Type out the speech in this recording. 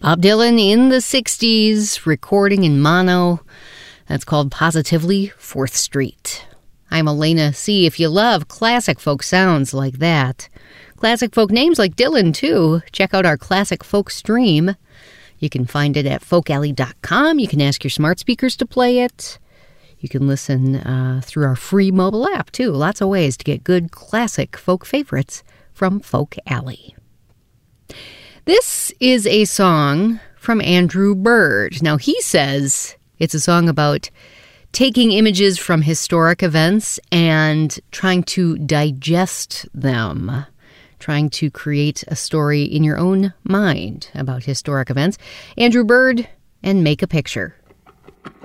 Bob Dylan in the 60s, recording in mono. That's called Positively 4th Street. I'm Elena C. If you love classic folk sounds like that, classic folk names like Dylan, too, check out our classic folk stream. You can find it at folkalley.com. You can ask your smart speakers to play it. You can listen through our free mobile app, too. Lots of ways to get good classic folk favorites from Folk Alley. This is a song from Andrew Bird. Now, he says it's a song about taking images from historic events and trying to digest them, trying to create a story in your own mind about historic events. Andrew Bird and Make a Picture.